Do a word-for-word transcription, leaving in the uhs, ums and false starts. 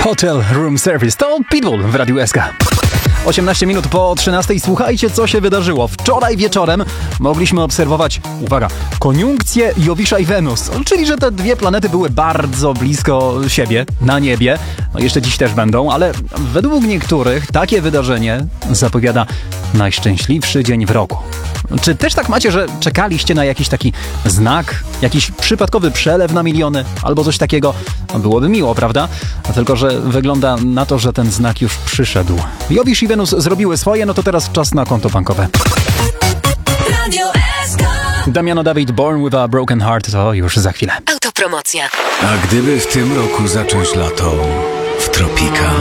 Hotel Room Service to Pitbull w Radiu S K. osiemnaście minut po trzynastej. Słuchajcie, co się wydarzyło. Wczoraj wieczorem mogliśmy obserwować, uwaga, koniunkcję Jowisza i Wenus, czyli że te dwie planety były bardzo blisko siebie na niebie. No jeszcze dziś też będą, ale według niektórych takie wydarzenie zapowiada najszczęśliwszy dzień w roku. Czy też tak macie, że czekaliście na jakiś taki znak, jakiś przypadkowy przelew na miliony albo coś takiego? No byłoby miło, prawda? A tylko że wygląda na to, że ten znak już przyszedł. Jowisz i Wenus zrobiły swoje, no to teraz czas na konto bankowe. Radio S K. Damiano David, Born with a Broken Heart, to już za chwilę. Autopromocja. A gdyby w tym roku zacząć lato w tropikach?